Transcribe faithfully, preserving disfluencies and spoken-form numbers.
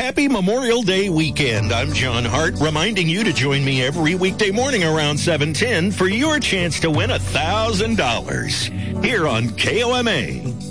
Happy Memorial Day weekend. I'm John Hart, reminding you to join me every weekday morning around seven ten for your chance to win one thousand dollars here on K O M A.